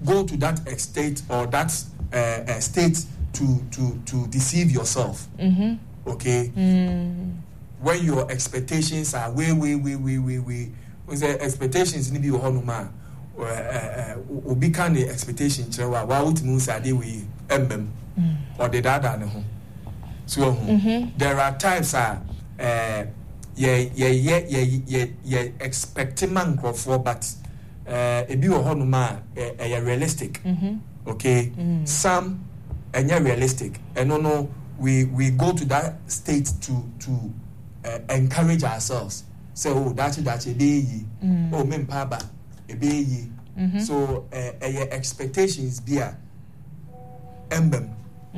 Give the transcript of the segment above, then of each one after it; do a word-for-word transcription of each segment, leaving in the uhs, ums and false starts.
go to that state or that uh, uh, state to to to deceive yourself. Mm-hmm. Okay. Mm. When your expectations are way, way, way, way, way, way. When the expectations need to be honuma, or be kind of expectation. Why would you say they we emem or the dada no? So there are times ah, uh, yeah, yeah, yeah, yeah, yeah, yeah, expecting man for, but uh, it be honuma, uh, realistic. Okay, some and yeah, realistic, and no, no, we we go to that state to to. Uh, encourage ourselves. Say, oh, that's that's a day. Oh, men paba a baby. So, uh, uh, your expectations be a emblem.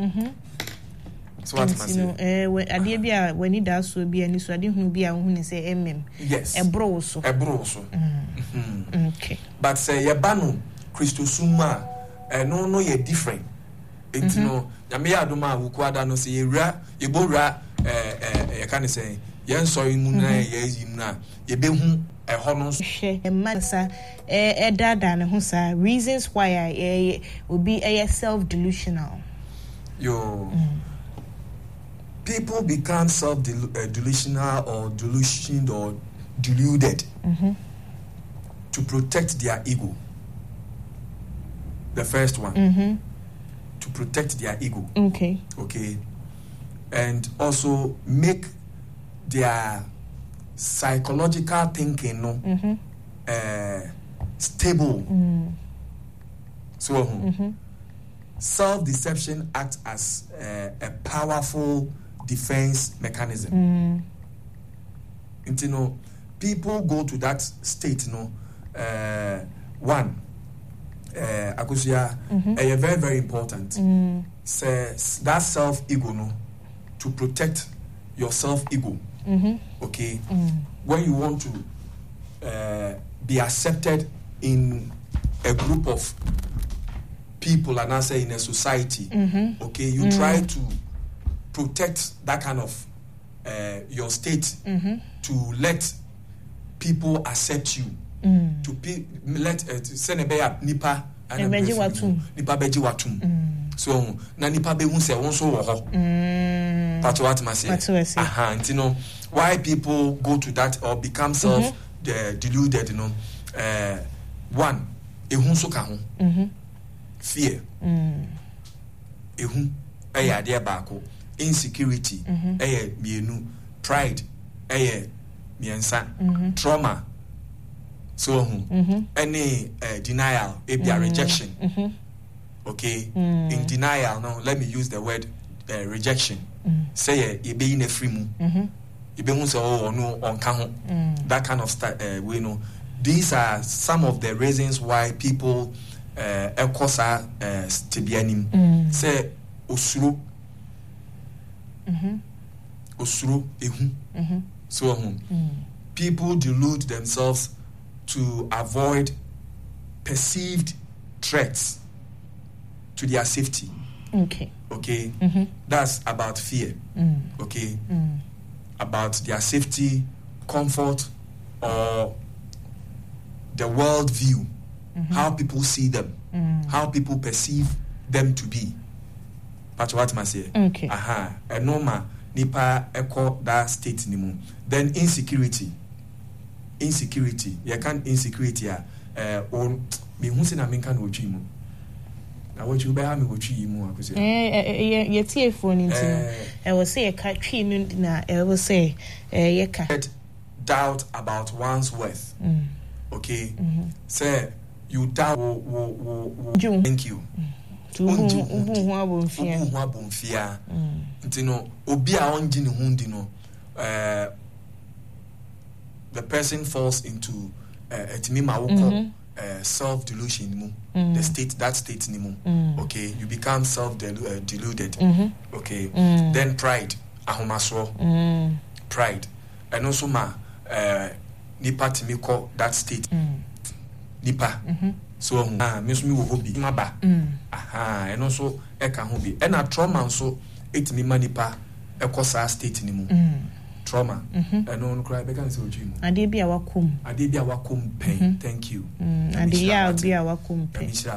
So what am I saying? Eh, when I did be a when it does so be any so I didn't be a who say emblem. Yes. A bro so. A bro so. Okay. But say your banu Christosuma, and no no you're different. It's no. Yamia duma wukwada no say ra yebora. Eh eh can say yen sorry mu na ye na ye be hu e ho no hwe e masa eh dada ne ho sa reasons why I will be a self delusional. Yo mm. People become self delusional or delusioned or deluded mm-hmm. to protect their ego. The first one mm-hmm. to protect their ego. Okay. Okay. And also make their psychological thinking no mm-hmm. uh, stable. Mm. So mm-hmm. self-deception acts as uh, a powerful defense mechanism. Mm. And you know, people go to that state, you know, uh, one, uh, akusia, mm-hmm. uh, very very important. Mm. Says that self-ego, no. To protect your self-ego, mm-hmm. okay? Mm. When you want to uh, be accepted in a group of people and I say in a society, mm-hmm. okay, you mm. try to protect that kind of uh, your state mm-hmm. to let people accept you, mm. to pe- let send a bear nipa and beji watum nipa beji watum. So na nipa be hu se won so wo ho. Mm. That's what I say. Aha, and you know why people go to that or become self mm-hmm. uh, deluded, you know. Uh, one, ehun so ka ho. Mhm. Fear. Mm. Ehun eh ade baako. Insecurity eh mienu. Pride eh miensa. Mm-hmm. Trauma. So mm-hmm. any uh, denial, eh mm-hmm. rejection. Mm-hmm. Okay, mm. in denial, now let me use the word uh, rejection. Mm. Say you be in a free moon. You be say oh no on count that kind of stuff. Uh, we know these are some of the reasons why people uh ekosa uh stibianim say osuro mhm osuro ehu mhm so hum people delude themselves to avoid perceived threats to their safety. Okay. Okay. Mm-hmm. That's about fear. Mm. Okay. Mm. About their safety, comfort, or the world view, mm-hmm. how people see them, mm. how people perceive them to be. That's what I say. Okay. Aha. A normal nipa echo that state nimu. Then insecurity. Insecurity. You can't insecurity. Uh, on me who say na me can watch you. Na what you be ha me watch you mu akose. Eh eh ye tie phone nti. E wo say e ka twi nu na e wo say eh ye ka. Doubt about one's worth. Mm. Okay. Mm-hmm. Say you doubt wo wo wo thank you. Unju hu abonfia. Hu abonfia. Nti no obi a onji ne hu ndi no eh the person falls into uh, etimi ma wo call Uh, self-delusion mu, mm. the state that state ni mu. Mm. Okay, you become self-deluded. Mm-hmm. Okay, mm. Then pride, ahomaso, mm. pride, and also ma uh, nipa timi call that state mm. nipa. Mm-hmm. So ah, me so me wo hobi maba. Aha, and also eka hobi. And a trauma so it me manipa ekosa state ni mu. Mm. Trauma. Mm-hmm. And on cry began so dream. Ade bia wakum. Ade bia wakum pain. Mm-hmm. Thank you. Mm. Ade ya bia wakum pain.